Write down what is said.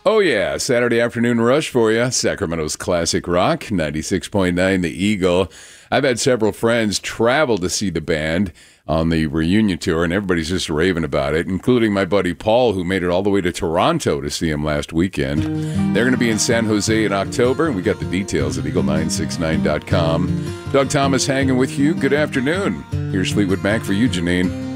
Oh, yeah. Saturday afternoon rush for you. Sacramento's classic rock, 96.9 The Eagle. I've had several friends travel to see the band on the reunion tour, and everybody's just raving about it, including my buddy Paul, who made it all the way to Toronto to see him last weekend. They're going to be in San Jose in October, and we got the details at eagle969.com. Doug Thomas hanging with you. Good afternoon. Here's Fleetwood Mac for you, Janine.